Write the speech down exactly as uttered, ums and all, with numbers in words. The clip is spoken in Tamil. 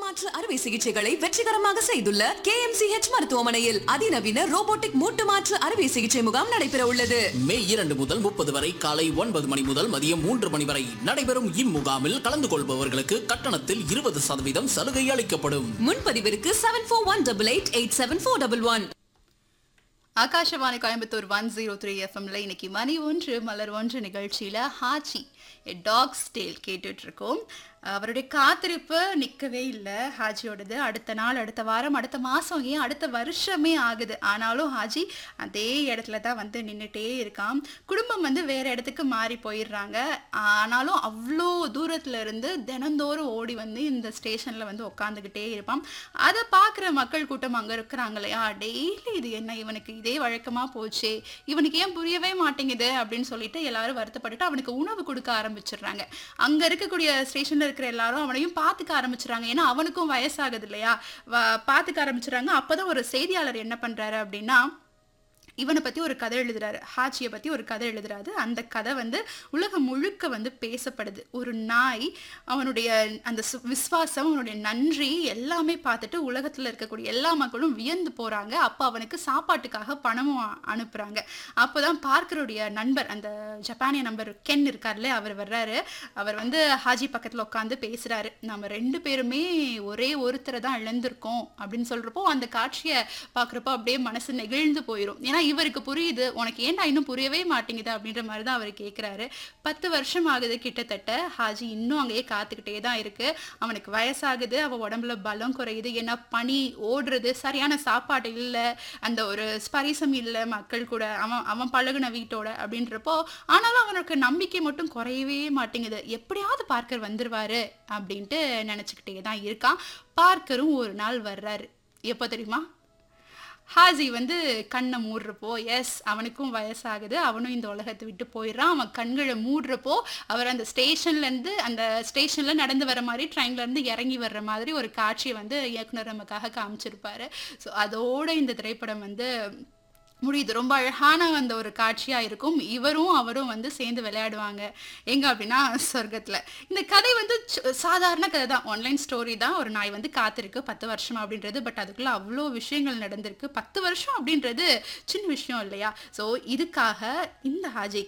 மாற்று அறுவை சிகிச்சைகளை வெற்றிகரமாக செய்துள்ள கே எம் சி ஹெச் மருத்துவமனையில் அதிநவீன ரோபோட்டிக் மூட்டு மாற்று அறுவை சிகிச்சை முகாம் நடைபெற உள்ளது. மே இரண்டு முதல் முப்பது வரை காலை ஒன்பது மணி முதல் மதியம் மூன்று மணி வரை நடைபெறும் இம்முகாமில் கலந்து கொள்பவர்களுக்கு கட்டணத்தில் இருபது சதவீதம் சலுகை அளிக்கப்படும். முன்பதிவிற்கு seven four one double eight eight seven four double one. Akashvani Coimbatore one zero three எஃப்எம்ல இன்னைக்கு மணி ஒன்று மலர் ஒன்று நிகழ்ச்சியில ஹாச்சி டாக்ஸ் டேல் கேட்டுட்டு இருக்கோம். அவருடைய காத்திருப்பு நிற்கவே இல்லை ஹாஜியோடது. அடுத்த நாள், அடுத்த வாரம், அடுத்த மாதம், ஏன் அடுத்த வருஷமே ஆகுது. ஆனாலும் ஹாஜி அதே இடத்துல தான் வந்து நின்றுட்டே இருக்கான். குடும்பம் வந்து வேறு இடத்துக்கு மாறி போயிடுறாங்க. ஆனாலும் அவ்வளோ தூரத்தில் இருந்து தினந்தோறும் ஓடி வந்து இந்த ஸ்டேஷனில் வந்து உட்காந்துக்கிட்டே இருப்பான். அதை பார்க்குற மக்கள் கூட்டம் அங்கே இருக்கிறாங்க இல்லையா, டெய்லி இது என்ன இவனுக்கு இதே வழக்கமாக போச்சு, இவனுக்கு ஏன் புரியவே மாட்டேங்குது அப்படின்னு சொல்லிட்டு எல்லாரும் வருத்தப்பட்டுட்டு அவனுக்கு உணவு கொடுக்க ஆரம்பிச்சிடுறாங்க. அங்கே இருக்கக்கூடிய ஸ்டேஷனில் இருக்கிற எல்லாரும் அவனையும் பார்த்துக்க ஆரம்பிச்சிடறாங்க. ஏன்னா அவனுக்கும் வயசாகுது இல்லையா, பார்த்துக்க ஆரம்பிச்சிடறாங்க. அப்போதான் ஒரு செய்தியாளர் என்ன பண்ணுறாரு அப்படின்னா, இவனை பற்றி ஒரு கதை எழுதுறாரு, ஹாச்சியை பற்றி ஒரு கதை எழுதுறாரு. அந்த கதை வந்து உலகம் முழுக்க வந்து பேசப்படுது. ஒரு நாய், அவனுடைய அந்த விசுவாசம், அவனுடைய நன்றி எல்லாமே பார்த்துட்டு உலகத்தில் இருக்கக்கூடிய எல்லா மக்களும் வியந்து போகிறாங்க. அப்போ அவனுக்கு சாப்பாட்டுக்காக பணமும் அனுப்புகிறாங்க. அப்போ தான் பார்க்கருடைய நண்பர், அந்த ஜப்பானிய நண்பர் கென் இருக்கார்ல, அவர் வர்றாரு. அவர் வந்து ஹாஜி பக்கத்தில் உட்காந்து பேசுகிறாரு. நம்ம ரெண்டு பேருமே ஒரே ஒருத்தரை தான் இழந்திருக்கோம் அப்படின்னு சொல்கிறப்போ அந்த காட்சியை பார்க்குறப்போ அப்படியே மனசு நெகிழ்ந்து போயிடும். ஏன்னா இவருக்கு புரியுது, உனக்கு ஏன்டா இன்னும் புரியவே மாட்டேங்குது அப்படின்ற மாதிரி தான் அவர் கேட்குறாரு. பத்து வருஷம் ஆகுது கிட்டத்தட்ட. ஹாஜி இன்னும் அங்கேயே காத்துக்கிட்டே தான் இருக்கு. அவனுக்கு வயசாகுது, அவன் உடம்புல பலம் குறையுது. ஏன்னா பனி ஓடுறது, சரியான சாப்பாடு இல்லை, அந்த ஒரு ஸ்பரிசம் இல்லை மக்கள் கூட, அவன் அவன் பழகுன வீட்டோட அப்படின்றப்போ. ஆனாலும் அவனுக்கு நம்பிக்கை மட்டும் குறையவே மாட்டேங்குது. எப்படியாவது பார்க்கர் வந்துருவாரு அப்படின்ட்டு நினச்சிக்கிட்டே தான் இருக்கான். பார்க்கரும் ஒரு நாள் வர்றாரு. எப்போ தெரியுமா? ஹாஜி வந்து கண்ணை மூடுறப்போ, எஸ் அவனுக்கும் வயசாகுது, அவனும் இந்த உலகத்தை விட்டு போயிடுறான். அவன் கண்களை மூடுறப்போ அவர் அந்த ஸ்டேஷன்லேருந்து அந்த ஸ்டேஷனில் நடந்து வர மாதிரி ட்ரெயின்லேருந்து இறங்கி வர்ற மாதிரி ஒரு காட்சியை வந்து இயக்குனர் நமக்காக காமிச்சிருப்பாரு. ஸோ அதோட இந்த திரைப்படம் வந்து முடியுது. ரொம்ப அழகான அந்த ஒரு காட்சியாக இருக்கும். இவரும் அவரும் வந்து சேர்ந்து விளையாடுவாங்க எங்கே அப்படின்னா சொர்க்கத்தில். இந்த கதை வந்து சாதாரண கதை தான், ஆன்லைன் ஸ்டோரி தான். ஒரு நாய் வந்து காத்திருக்கு பத்து வருஷம் அப்படின்றது. பட் அதுக்குள்ளே அவ்வளோ விஷயங்கள் நடந்திருக்கு. பத்து வருஷம் அப்படின்றது சின்ன விஷயம் இல்லையா. ஸோ இதுக்காக இந்த ஹாஜி